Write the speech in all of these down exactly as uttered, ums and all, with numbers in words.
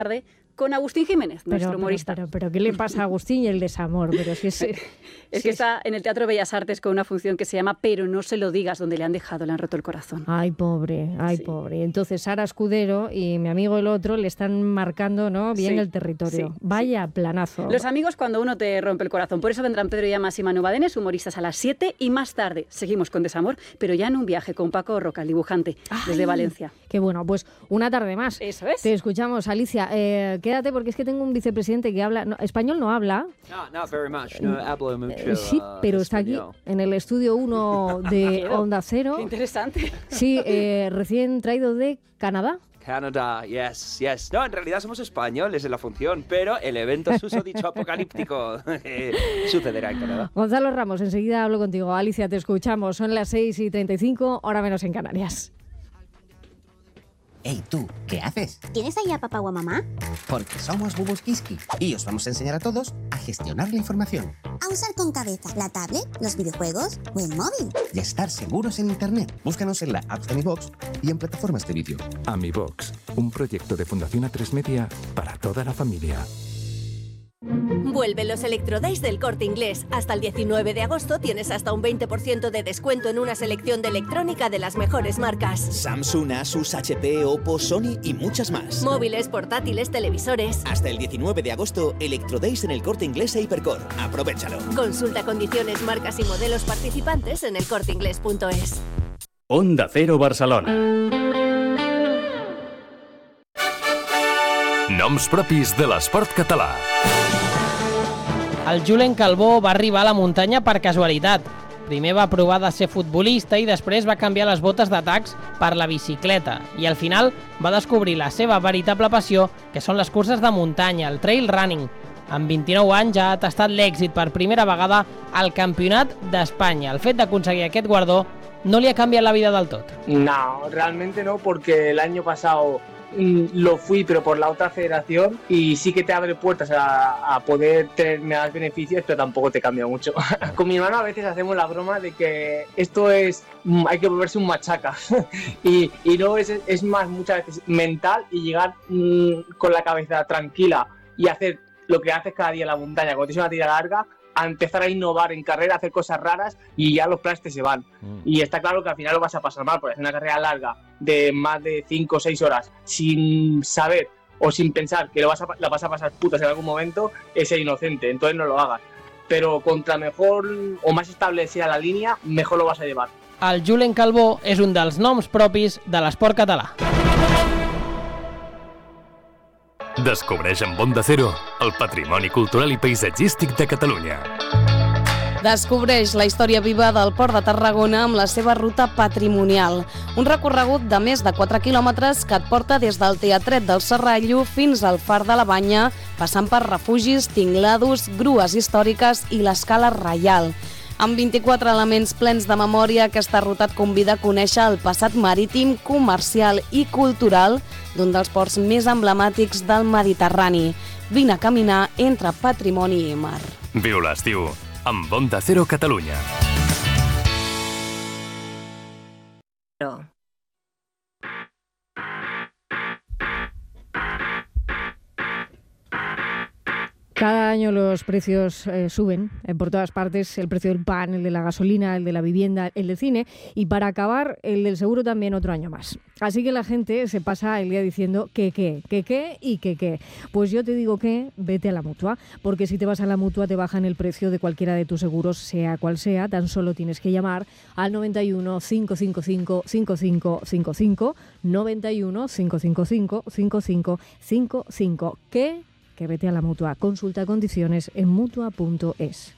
tarde con Agustín Jiménez, pero, nuestro humorista. Pero, pero, pero, ¿qué le pasa a Agustín y el desamor? Pero si es, es si que es... está en el Teatro Bellas Artes con una función que se llama Pero no se lo digas, donde le han dejado, le han roto el corazón. Ay, pobre, ay, sí. pobre. Entonces Sara Escudero y mi amigo el otro le están marcando, ¿no? Bien sí, el territorio. Sí, Vaya sí. planazo. Los amigos cuando uno te rompe el corazón. Por eso vendrán Pedro Llamas y Manu Badenes, humoristas, a las siete, y más tarde seguimos con Desamor, pero ya en un viaje con Paco Roca, el dibujante, ay, desde Valencia. Qué bueno, pues una tarde más. Eso es. Te escuchamos, Alicia. Eh, quédate porque es que tengo un vicepresidente que habla... No, español no habla. No, not very much. No hablo mucho. Eh, sí, pero uh, está aquí en el estudio uno de Onda Cero. Qué interesante. Sí, eh, recién traído de Canadá. Canadá, yes, yes. No, en realidad somos españoles en la función, pero el evento susodicho apocalíptico sucederá en Canadá. Gonzalo Ramos, enseguida hablo contigo. Alicia, te escuchamos. Son las seis y treinta y cinco, hora menos en Canarias. Hey, tú, ¿qué haces? ¿Tienes ahí a papá o a mamá? Porque somos Bubuskiski y os vamos a enseñar a todos a gestionar la información. A usar con cabeza la tablet, los videojuegos o el móvil. Y a estar seguros en Internet. Búscanos en la app de AmiBox y en plataformas de vídeo. AmiBox, un proyecto de Fundación A tres Media para toda la familia. Vuelven los Electrodays del Corte Inglés. Hasta el diecinueve de agosto tienes hasta un veinte por ciento de descuento en una selección de electrónica de las mejores marcas. Samsung, Asus, H P, Oppo, Sony y muchas más. Móviles, portátiles, televisores. Hasta el diecinueve de agosto, Electrodays en el Corte Inglés e Hipercor. Aprovechalo. Consulta condiciones, marcas y modelos participantes en el corte inglés punto es. Onda Cero Barcelona. Noms propis de l'esport català. El Julen Calbó va arribar a la muntanya per casualitat. Primer va provar de ser futbolista i després va canviar les botes d'atacs per la bicicleta. I al final va descobrir la seva veritable passió, que són les curses de muntanya, el trail running. Amb vint-i-nou anys ja ha tastat l'èxit per primera vegada al Campionat d'Espanya. El fet d'aconseguir aquest guardó no li ha canviat la vida del tot. No, realmente no, porque el año pasado lo fui, pero por la otra federación, y sí que te abre puertas a, a poder tener más beneficios, pero tampoco te cambia mucho. Con mi hermano a veces hacemos la broma de que esto es, hay que volverse un machaca y, y no es, es más muchas veces mental y llegar mmm, con la cabeza tranquila y hacer lo que haces cada día en la montaña, cuando tienes una tira larga, a empezar a innovar en carrera, a hacer cosas raras y ya los planes te se van. Mm. Y está claro que al final lo vas a pasar mal, porque hacer una carrera larga de más de cinco o seis horas sin saber o sin pensar que lo vas a, la vas a pasar putas en algún momento es ser inocente, entonces no lo hagas. Pero contra mejor o más establecida la línea, mejor lo vas a llevar. El Julen Calbó és un dels noms propis de l'esport català. Descobreix amb Onda Cero el patrimoni cultural i paisatgístic de Catalunya. Descobreix la història viva del Port de Tarragona amb la seva ruta patrimonial. Un recorregut de més de quatre quilòmetres que et porta des del Teatret del Serrallo fins al Far de la Banya, passant per refugis, tinglados, grues històriques i l'escala reial. Amb vint-i-quatre elements plens de memòria, aquesta ruta et convida a conèixer el passat marítim, comercial i cultural d'un dels ports més emblemàtics del Mediterrani. Vine a caminar entre patrimoni i mar. Viu l'estiu amb Onda Cero Catalunya. Cada año los precios eh, suben eh, por todas partes, el precio del pan, el de la gasolina, el de la vivienda, el del cine y para acabar el del seguro también otro año más. Así que la gente se pasa el día diciendo que qué, que qué y que qué. Pues yo te digo que vete a la Mutua, porque si te vas a la Mutua te bajan el precio de cualquiera de tus seguros, sea cual sea, tan solo tienes que llamar al noventa y uno, cinco cinco cinco, cinco cinco cinco cinco, noventa y uno, cinco cinco cinco, cinco cinco cinco cinco. ¿Qué? Que vete a la Mutua. Consulta condiciones en mutua punto es.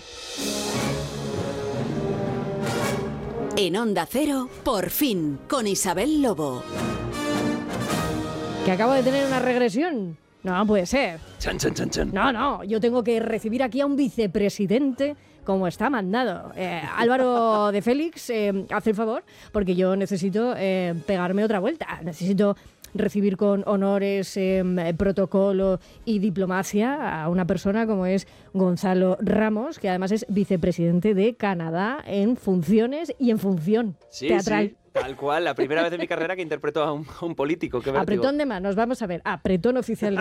En Onda Cero, por fin, con Isabel Lobo. Que acabo de tener una regresión. No, puede ser. Chan, chan, chan, chan. No, no, yo tengo que recibir aquí a un vicepresidente como está mandado. Eh, Álvaro de Félix, eh, haz el favor, porque yo necesito eh, pegarme otra vuelta. Necesito recibir con honores, eh, protocolo y diplomacia a una persona como es Gonzalo Ramos, que además es vicepresidente de Canadá en funciones y en función sí, teatral. Sí. Tal cual, la primera vez en mi carrera que interpreto a un, a un político. Qué Apretón de manos, vamos a ver. Apretón oficial